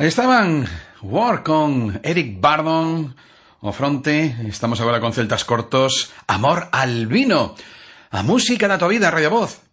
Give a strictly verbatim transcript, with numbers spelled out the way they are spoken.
Estaban War con Eric Burdon o fronte, estamos agora con Celtas Cortos, Amor al Vino. A música da tua vida, Radio Voz.